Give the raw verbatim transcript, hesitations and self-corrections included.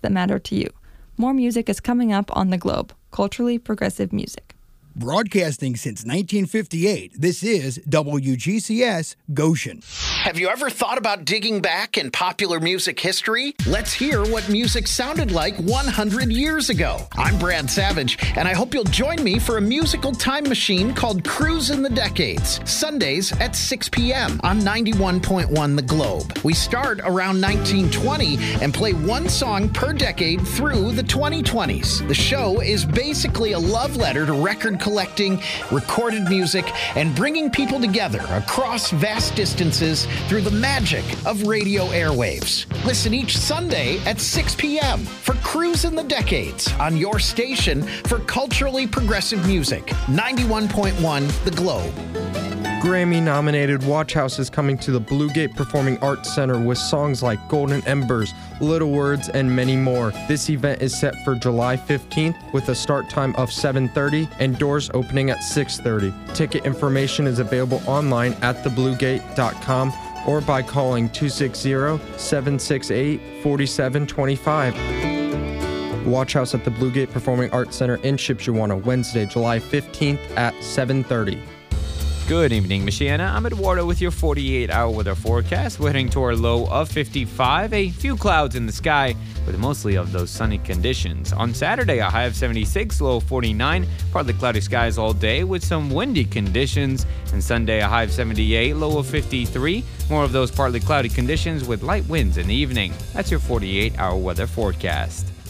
that matter to you. More music is coming up on The Globe, culturally progressive music. Broadcasting since nineteen fifty-eight, this is W G C S Goshen. Have you ever thought about digging back in popular music history? Let's hear what music sounded like one hundred years ago. I'm Brad Savage, and I hope you'll join me for a musical time machine called Cruise in the Decades, Sundays at six p.m. on ninety-one point one The Globe. We start around nineteen twenty and play one song per decade through the twenty twenties. The show is basically a love letter to record collecting, recorded music, and bringing people together across vast distances through the magic of radio airwaves. Listen each Sunday at six p.m. for Cruise in the Decades on your station for culturally progressive music, ninety-one point one The Globe. Grammy-nominated Watch House is coming to the Blue Gate Performing Arts Center with songs like Golden Embers, Little Words, and many more. This event is set for July fifteenth with a start time of seven thirty and doors opening at six thirty. Ticket information is available online at the blue gate dot com or by calling two six zero, seven six eight, four seven two five. Watch House at the Blue Gate Performing Arts Center in Shipshewana, Wednesday, July fifteenth at seven thirty. Good evening, Michiana. I'm Eduardo with your forty-eight hour weather forecast. We're heading toward a low of fifty-five, a few clouds in the sky, with mostly of those sunny conditions. On Saturday, a high of seventy-six, low of forty-nine, partly cloudy skies all day with some windy conditions. And Sunday, a high of seventy-eight, low of fifty-three, more of those partly cloudy conditions with light winds in the evening. That's your forty-eight hour weather forecast.